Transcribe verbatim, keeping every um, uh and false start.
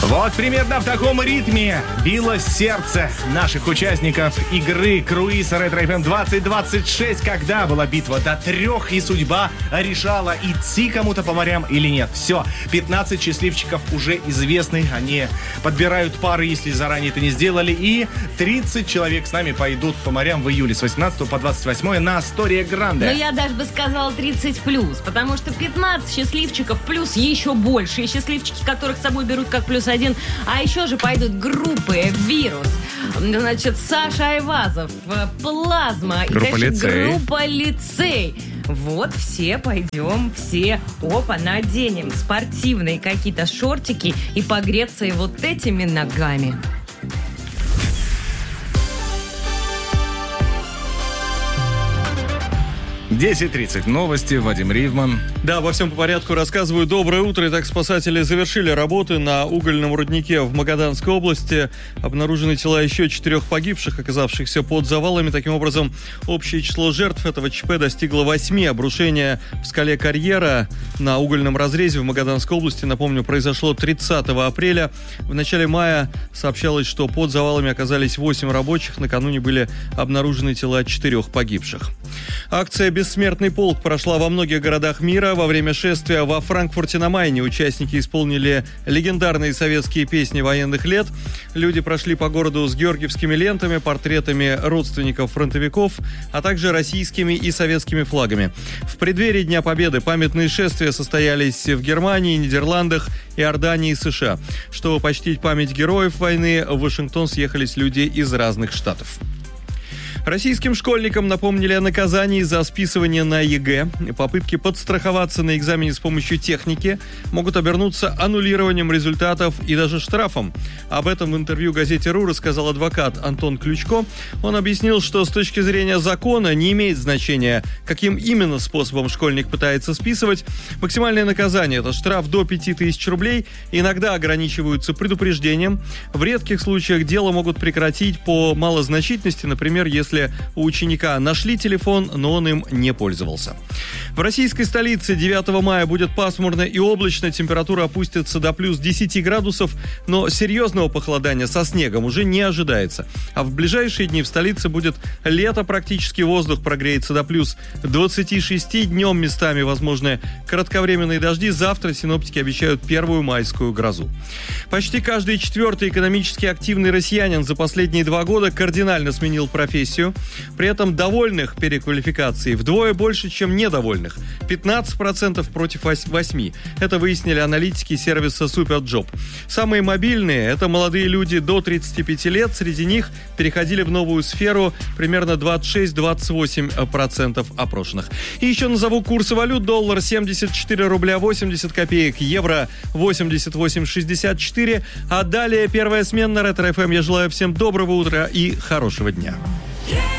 Вот примерно в таком ритме билось сердце наших участников игры Круиз Ретро эф эм двадцать двадцать шесть, когда была битва до трех, и судьба решала, идти кому-то по морям или нет. Все, пятнадцать счастливчиков уже известны, они подбирают пары, если заранее это не сделали, и тридцать человек с нами пойдут по морям в июле с восемнадцатого по двадцать восьмое на Астория Гранде. Но я даже бы сказала тридцать плюс, потому что пятнадцать счастливчиков плюс еще больше, и счастливчики, которых с собой берут как плюс один. А еще же пойдут группы «Вирус», значит, Саша Айвазов, «Плазма» и, группа конечно, «Лицей». группа «Лицей». Вот все пойдем, все, опа, наденем спортивные какие-то шортики и погреться и вот этими ногами. десять тридцать. Новости. Вадим Ривман. Да, во всем по порядку рассказываю. Доброе утро. Итак, спасатели завершили работы на угольном руднике в Магаданской области. Обнаружены тела еще четырех погибших, оказавшихся под завалами. Таким образом, общее число жертв этого ЧП достигло восьми. Обрушение в скале карьера на угольном разрезе в Магаданской области, напомню, произошло тридцатого апреля. В начале мая сообщалось, что под завалами оказались восемь рабочих. Накануне были обнаружены тела четырех погибших. Акция «Бессмертный полк» прошла во многих городах мира. Во время шествия во Франкфурте на Майне участники исполнили легендарные советские песни военных лет. Люди прошли по городу с георгиевскими лентами, портретами родственников фронтовиков, а также российскими и советскими флагами. В преддверии Дня Победы памятные шествия состоялись в Германии, Нидерландах, Иордании и США. Чтобы почтить память героев войны, в Вашингтон съехались люди из разных штатов. Российским школьникам напомнили о наказании за списывание на ЕГЭ. Попытки подстраховаться на экзамене с помощью техники могут обернуться аннулированием результатов и даже штрафом. Об этом в интервью газете РУ рассказал адвокат Антон Ключко. Он объяснил, что с точки зрения закона не имеет значения, каким именно способом школьник пытается списывать. Максимальное наказание – это штраф до пяти тысяч рублей. Иногда ограничиваются предупреждением. В редких случаях дело могут прекратить по малозначительности, например, если Если у ученика нашли телефон, но он им не пользовался. В российской столице девятого мая будет пасмурно и облачно, температура опустится до плюс десяти градусов, но серьезного похолодания со снегом уже не ожидается. А в ближайшие дни в столице будет лето практически, воздух прогреется до плюс двадцати шести, днем местами возможны кратковременные дожди. Завтра синоптики обещают первую майскую грозу. Почти каждый четвертый экономически активный россиянин за последние два года кардинально сменил профессию. При этом довольных переквалификацией вдвое больше, чем недовольных. пятнадцать процентов против восьми. Это выяснили аналитики сервиса Superjob. Самые мобильные – это молодые люди до тридцати пяти лет. Среди них переходили в новую сферу примерно двадцать шесть - двадцать восемь процентов опрошенных. И еще назову курсы валют. Доллар семьдесят четыре рубля восемьдесят копеек, евро восемьдесят восемь шестьдесят четыре. А далее первая смена на Ретро эф эм. Я желаю всем доброго утра и хорошего дня.